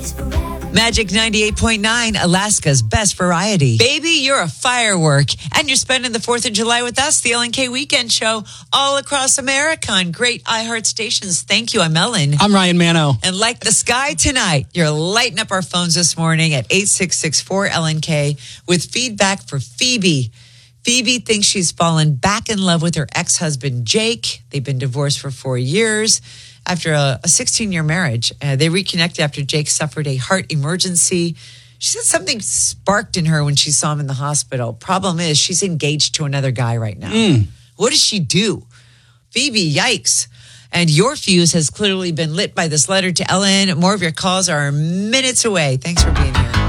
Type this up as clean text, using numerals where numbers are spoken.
Magic 98.9, Alaska's best variety. Baby, you're a firework. And you're spending the 4th of July with us, the LNK Weekend Show, all across America on great iHeart stations. Thank you. I'm Ellen. I'm Ryan Mano. And like the sky tonight, you're lighting up our phones this morning at 866-4LNK with feedback for Phoebe. Phoebe thinks she's fallen back in love with her ex-husband, Jake. They've been divorced for 4 years. After a 16-year marriage, they reconnected after Jake suffered a heart emergency. She said something sparked in her when she saw him in the hospital. Problem is, she's engaged to another guy right now. What does she do? Phoebe, yikes. And your fuse has clearly been lit by this letter to Ellen. More of your calls are minutes away. Thanks for being here.